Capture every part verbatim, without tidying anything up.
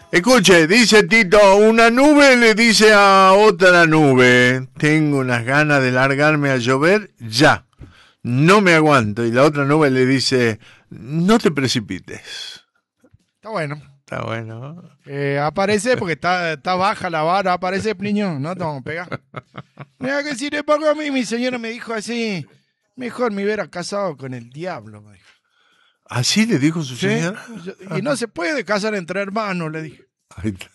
Escuche, dice Tito, una nube le dice a otra nube, tengo unas ganas de largarme a llover ya, no me aguanto. Y la otra nube le dice, no te precipites. Está bueno. Está bueno. Eh, aparece porque está, está baja la vara, aparece niño, no te vamos a pegar. Mira que si le pago a mí, mi señora me dijo así, mejor me hubiera casado con el diablo, me dijo. ¿Así le dijo su ¿Sí? señora? Y no se puede casar entre hermanos, le dije. Ahí está.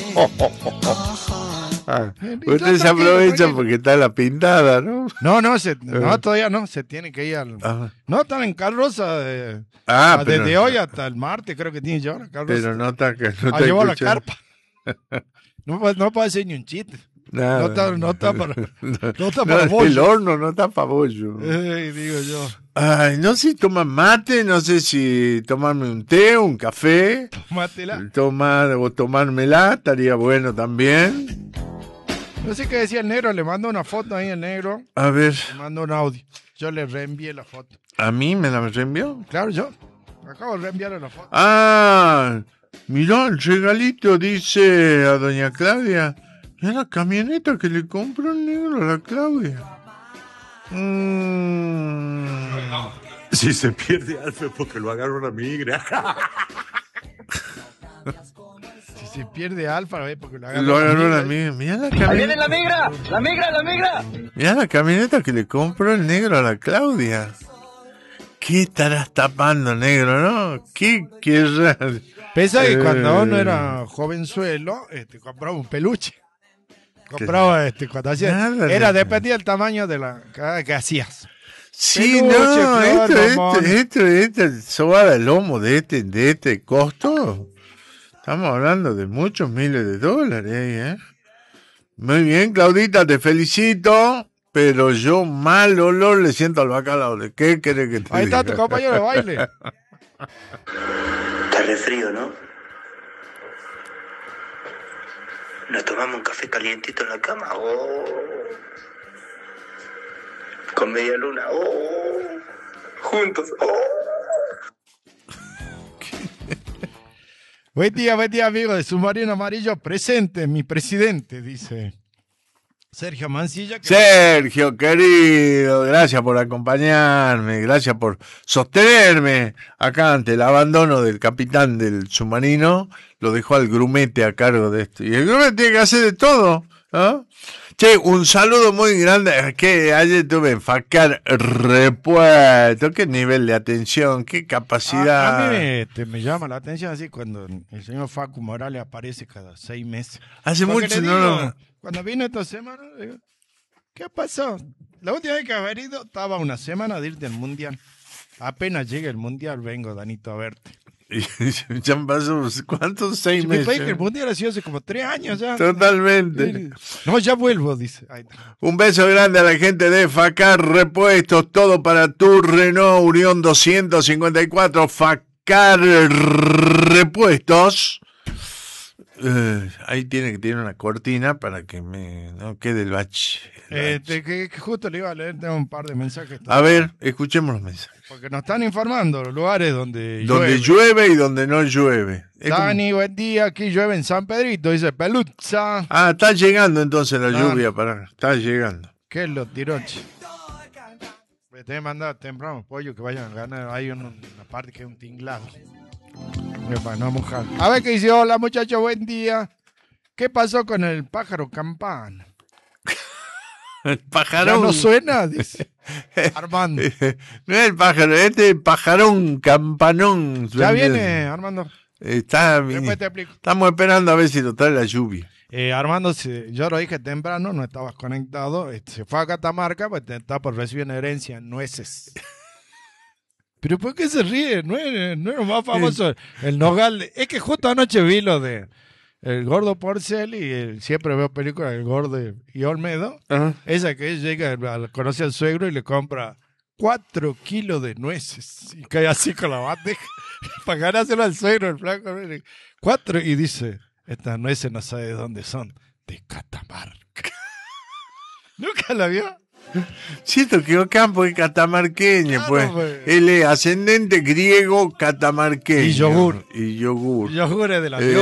Ah, usted se aprovecha porque está la pintada, ¿no? No, no, se, no, todavía no, se tiene que ir al... Ah. No, están en Carroza de, Ah, desde pero, hoy hasta el martes, creo que tiene que llevar la Carroza. pero no está, no está a llevar la escuchando. carpa. No, puede- no puede hacer ni un chiste. Nada. No está, no está para, no está No, para el bollo. horno no está para bollo. Ey, digo yo. Ay, no sé si toman mate, no sé si tomarme un té, un café, Mátela. tomar o tomármela, estaría bueno también. No sé qué decía el negro, le mando una foto ahí el negro, A ver, le mando un audio. Yo le reenvié la foto. ¿a mí me la reenvió? Claro, yo acabo de reenviarle la foto. Ah, mirá, el regalito dice a doña Claudia. Mira la camioneta que le compró el negro a la Claudia. Mm. Si se pierde Alfa porque lo agarró una migra. Si se pierde Alfa, ¿eh? Porque lo agarró, Lo agarró la migra. migra. Mira la ¡Ahí viene camioneta. la migra! ¡La migra, la migra! Mira la camioneta que le compró el negro a la Claudia. ¿Qué estarás tapando, negro, no? ¿Qué querrás? Pesa que cuando Eh. uno era jovenzuelo, este, compraba un peluche. Compraba, este, cuando hacía, Nada de- era, dependía del tamaño de la que, que hacías. Sí, Peluche, no, flor, esto, bombón. esto, esto, esto, sobada el lomo de este, de este costo. Estamos hablando de muchos miles de dólares, ¿eh? Muy bien, Claudita, te felicito, pero yo mal olor le siento al bacalao. ¿De qué querés que te Ahí está diga? tu compañero de baile. Está re frío, ¿no? Nos tomamos un café calientito en la cama. Oh. Con media luna. Oh. Juntos. Oh. Buen día, buen día, amigo de Submarino Amarillo. Presente, mi presidente, dice Sergio Mancilla. que- Sergio, querido, gracias por acompañarme, gracias por sostenerme acá ante el abandono del capitán del submarino. Lo dejó al grumete a cargo de esto. Y el grumete tiene que hacer de todo, ¿no? Che, un saludo muy grande, que ayer tuve en Facar Repuesto. Qué nivel de atención, qué capacidad. A, a mí me, este, me llama la atención así cuando el señor Facu Morales aparece cada seis meses. Hace Porque mucho le no digo, lo... Cuando vino esta semana, digo, ¿qué pasó? La última vez que había venido estaba una semana de ir del mundial. Apenas llegue el mundial, vengo, Danito, a verte. Ya han pasado, ¿cuántos? Seis Si me meses. parece que el mundial ha sido hace como tres años ya. Totalmente. No, ya vuelvo, dice. Ahí está. Un beso grande a la gente de Facar Repuestos, todo para tu Renault Unión doscientos cincuenta y cuatro. Facar Repuestos. Eh, ahí tiene que tener una cortina para que me no quede el bache. el bache. Este, que, que justo le iba a leer, tengo un par de mensajes. A ver, escuchemos los mensajes. Porque nos están informando los lugares donde Donde llueve. llueve y donde no llueve. Es como- Dani, buen día, aquí llueve en San Pedrito, dice Peluzza. Ah, está llegando entonces la Ah. lluvia para. Está llegando. ¿Qué es lo tiroche? Me tengo que mandar temprano pollo que vayan a ganar. Hay un- una parte que es un tinglado. Eh, Para no mojar. A ver qué dice, hola muchachos, buen día. ¿Qué pasó con el pájaro campana? El ¿Ya pajarón. no suena? Dice Armando. No es el pájaro, este es el pajarón, campanón. Ya viene, Armando. Está, Después te explico. estamos esperando a ver si lo trae la lluvia. Eh, Armando, se- yo lo dije temprano, no estabas conectado. este, Se fue a Catamarca, pues está por recibir una herencia en nueces. ¿Pero por qué se ríe? No es, no es lo más famoso. El Nogal. Es que justo anoche vi lo de el gordo Porcel y el- siempre veo películas del gordo y Olmedo. Ajá. Esa que él llega, al- conoce al suegro y le compra cuatro kilos de nueces. Y cae así con la bandeja para ganárselo al suegro, el flaco. mire, Cuatro, y dice, estas nueces no sabe de dónde son. De Catamarca. ¿Nunca la vio? Siento que Ocampo es catamarqueño, Claro, pues. pues. Él es ascendente griego catamarqueño. Y yogur. Y yogur. Yo juré de la Eh,